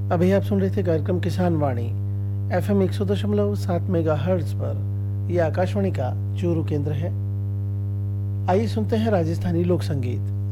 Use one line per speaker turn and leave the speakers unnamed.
अभी आप सुन रहे थे कार्यक्रम किसान वाणी FM 100.7 मेगाहर्ट्ज पर। यह आकाशवाणी का चूरू केंद्र है। आइए सुनते हैं राजस्थानी लोक संगीत।